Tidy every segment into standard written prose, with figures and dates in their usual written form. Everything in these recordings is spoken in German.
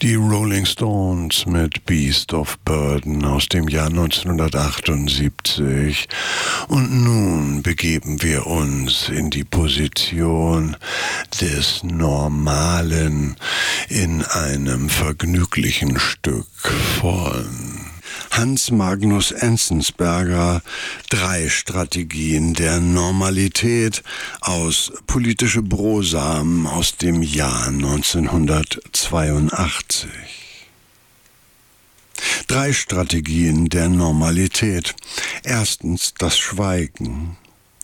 Die Rolling Stones mit Beast of Burden aus dem Jahr 1978. Und nun begeben wir uns in die Position des Normalen in einem vergnüglichen Stück von Hans Magnus Enzensberger, 3 Strategien der Normalität aus Politische Brosamen aus dem Jahr 1982. 3 Strategien der Normalität. Erstens das Schweigen.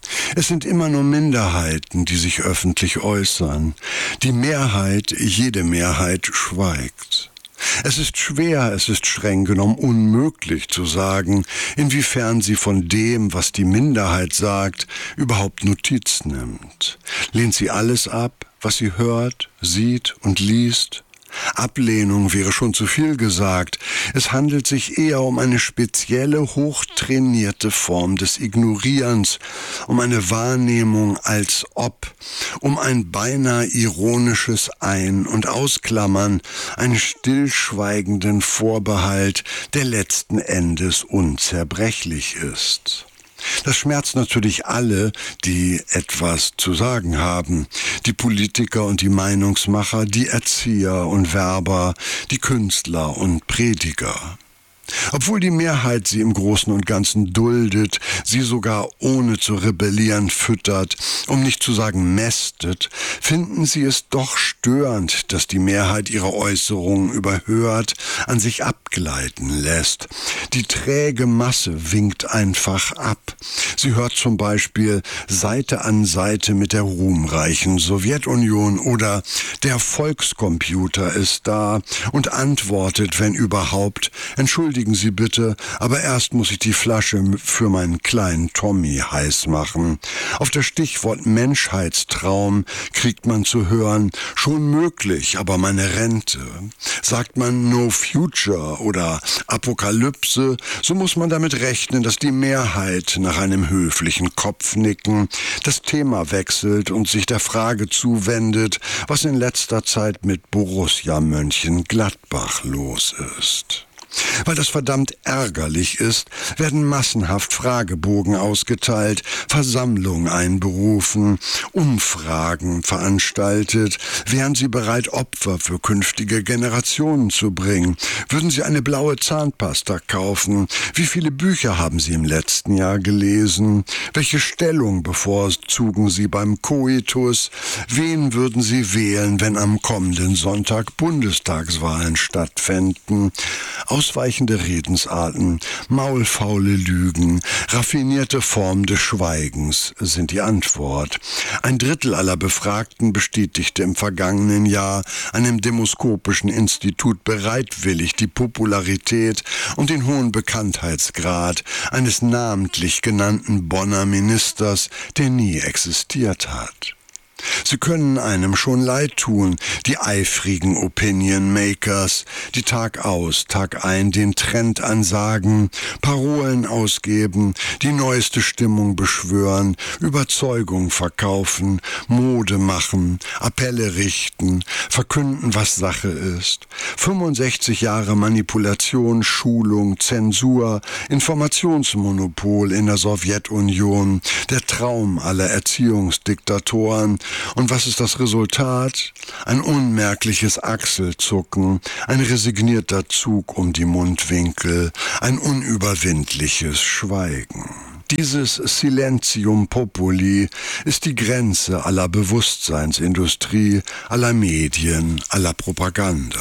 Es sind immer nur Minderheiten, die sich öffentlich äußern. Die Mehrheit, jede Mehrheit schweigt. Es ist schwer, es ist streng genommen unmöglich zu sagen, inwiefern sie von dem, was die Minderheit sagt, überhaupt Notiz nimmt. Lehnt sie alles ab, was sie hört, sieht und liest? Ablehnung wäre schon zu viel gesagt. Es handelt sich eher um eine spezielle, hochtrainierte Form des Ignorierens, um eine Wahrnehmung als ob, um ein beinahe ironisches Ein- und Ausklammern, einen stillschweigenden Vorbehalt, der letzten Endes unzerbrechlich ist. Das schmerzt natürlich alle, die etwas zu sagen haben. Die Politiker und die Meinungsmacher, die Erzieher und Werber, die Künstler und Prediger. Obwohl die Mehrheit sie im Großen und Ganzen duldet, sie sogar ohne zu rebellieren füttert, um nicht zu sagen mästet, finden sie es doch störend, dass die Mehrheit ihre Äußerungen überhört, an sich abgleiten lässt. Die träge Masse winkt einfach ab. Sie hört zum Beispiel Seite an Seite mit der ruhmreichen Sowjetunion oder der Volkscomputer ist da und antwortet, wenn überhaupt, entschuldigen Sie bitte, aber erst muss ich die Flasche für meinen kleinen Tommy heiß machen. Auf das Stichwort Menschheitstraum kriegt man zu hören, schon möglich, aber meine Rente. Sagt man No Future oder Apokalypse, so muss man damit rechnen, dass die Mehrheit nach einem höflichen Kopfnicken das Thema wechselt und sich der Frage zuwendet, was in letzter Zeit mit Borussia Mönchengladbach los ist. Weil das verdammt ärgerlich ist, werden massenhaft Fragebogen ausgeteilt, Versammlungen einberufen, Umfragen veranstaltet. Wären Sie bereit, Opfer für künftige Generationen zu bringen? Würden Sie eine blaue Zahnpasta kaufen? Wie viele Bücher haben Sie im letzten Jahr gelesen? Welche Stellung bevorzugen Sie beim Koitus? Wen würden Sie wählen, wenn am kommenden Sonntag Bundestagswahlen stattfänden? Ausweichende Redensarten, maulfaule Lügen, raffinierte Form des Schweigens sind die Antwort. 1/3 aller Befragten bestätigte im vergangenen Jahr einem demoskopischen Institut bereitwillig die Popularität und den hohen Bekanntheitsgrad eines namentlich genannten Bonner Ministers, der nie existiert hat. Sie können einem schon leid tun, die eifrigen Opinion Makers, die Tag aus, Tag ein den Trend ansagen, Parolen ausgeben, die neueste Stimmung beschwören, Überzeugung verkaufen, Mode machen, Appelle richten, verkünden, was Sache ist. 65 Jahre Manipulation, Schulung, Zensur, Informationsmonopol in der Sowjetunion, der Traum aller Erziehungsdiktatoren. Und was ist das Resultat? Ein unmerkliches Achselzucken, ein resignierter Zug um die Mundwinkel, ein unüberwindliches Schweigen. Dieses Silentium Populi ist die Grenze aller Bewusstseinsindustrie, aller Medien, aller Propaganda.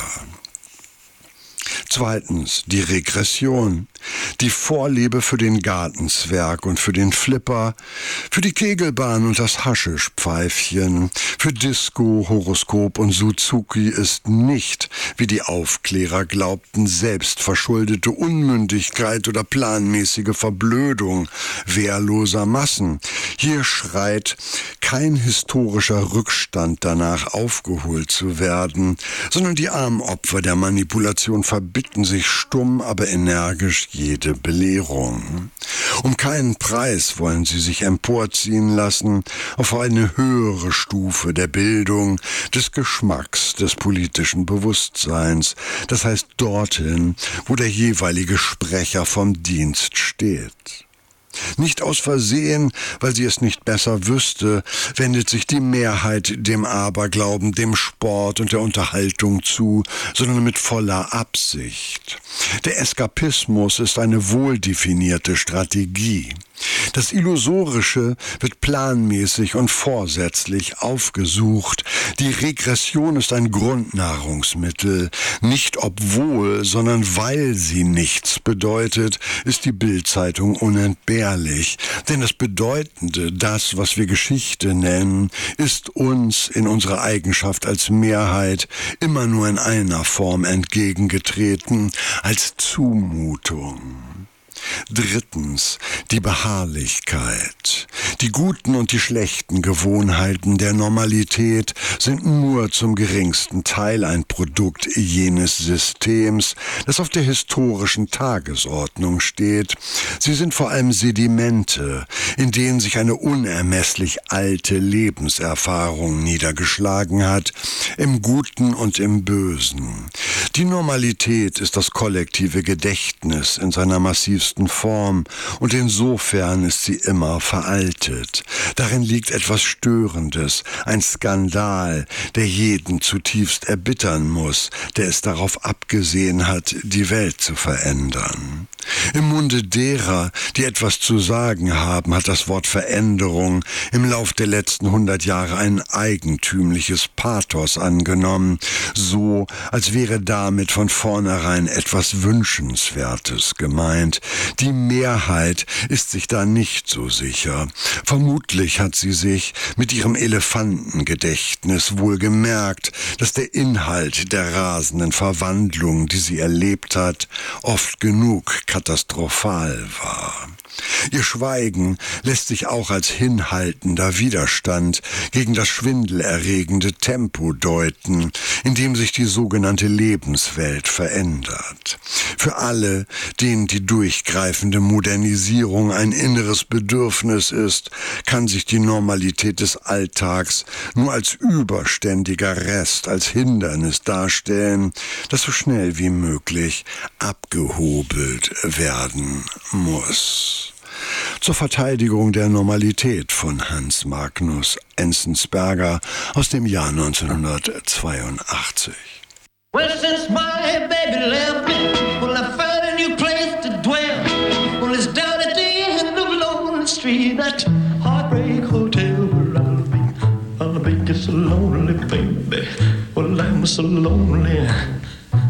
Zweitens, die Regression, die Vorliebe für den Gartenzwerg und für den Flipper, für die Kegelbahn und das Haschischpfeifchen, für Disco, Horoskop und Suzuki ist nicht, wie die Aufklärer glaubten, selbstverschuldete Unmündigkeit oder planmäßige Verblödung wehrloser Massen. Hier schreit kein historischer Rückstand danach, aufgeholt zu werden, sondern die armen Opfer der Manipulation verbittert hielten sich stumm, aber energisch jede Belehrung. Um keinen Preis wollen sie sich emporziehen lassen auf eine höhere Stufe der Bildung, des Geschmacks, des politischen Bewusstseins, das heißt dorthin, wo der jeweilige Sprecher vom Dienst steht. Nicht aus Versehen, weil sie es nicht besser wüsste, wendet sich die Mehrheit dem Aberglauben, dem Sport und der Unterhaltung zu, sondern mit voller Absicht. Der Eskapismus ist eine wohldefinierte Strategie. Das Illusorische wird planmäßig und vorsätzlich aufgesucht. Die Regression ist ein Grundnahrungsmittel. Nicht obwohl, sondern weil sie nichts bedeutet, ist die Bild-Zeitung unentbehrlich. Denn das Bedeutende, das, was wir Geschichte nennen, ist uns in unserer Eigenschaft als Mehrheit immer nur in einer Form entgegengetreten, als Zumutung. Drittens, die Beharrlichkeit. Die guten und die schlechten Gewohnheiten der Normalität sind nur zum geringsten Teil ein Produkt jenes Systems, das auf der historischen Tagesordnung steht. Sie sind vor allem Sedimente, in denen sich eine unermesslich alte Lebenserfahrung niedergeschlagen hat, im Guten und im Bösen. Die Normalität ist das kollektive Gedächtnis in seiner massivsten Form und insofern ist sie immer veraltet. Darin liegt etwas Störendes, ein Skandal, der jeden zutiefst erbittern muss, der es darauf abgesehen hat, die Welt zu verändern. Im Munde derer, die etwas zu sagen haben, hat das Wort Veränderung im Lauf der letzten 100 Jahre ein eigentümliches Pathos angenommen, so als wäre damit von vornherein etwas Wünschenswertes gemeint. Die Mehrheit ist sich da nicht so sicher. Vermutlich hat sie sich mit ihrem Elefantengedächtnis wohl gemerkt, dass der Inhalt der rasenden Verwandlung, die sie erlebt hat, oft genug katastrophal war. Ihr Schweigen lässt sich auch als hinhaltender Widerstand gegen das schwindelerregende Tempo deuten, in dem sich die sogenannte Lebenswelt verändert. Für alle, denen die durchgreifende Modernisierung ein inneres Bedürfnis ist, kann sich die Normalität des Alltags nur als überständiger Rest, als Hindernis darstellen, das so schnell wie möglich abgehobelt werden muss. Zur Verteidigung der Normalität von Hans Magnus Enzensberger aus dem Jahr 1982. Well, since my baby left me, well, I found a new place to dwell. Well, it's down at the end of Lonely Street, that heartbreak hotel where I'll be just so lonely, baby. Well, I'm so lonely.